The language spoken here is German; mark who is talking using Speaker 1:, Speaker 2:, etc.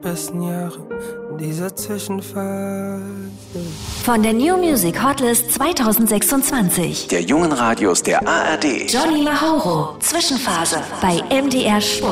Speaker 1: besten Jahre dieser Zwischenphase.
Speaker 2: Von der New Music Hotlist 2026.
Speaker 3: Der jungen Radios der ARD.
Speaker 2: Johnny Mauro, Zwischenphase bei MDR Sport.